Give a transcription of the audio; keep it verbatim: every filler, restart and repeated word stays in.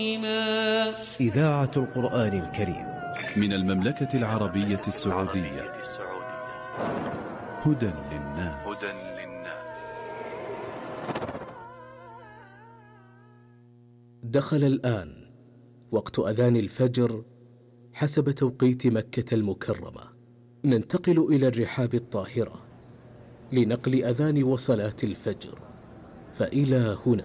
إذاعة القرآن الكريم من المملكة العربية السعودية. هدى للناس. دخل الآن وقت أذان الفجر حسب توقيت مكة المكرمة. ننتقل إلى الرحاب الطاهرة لنقل أذان وصلاة الفجر، فإلى هنا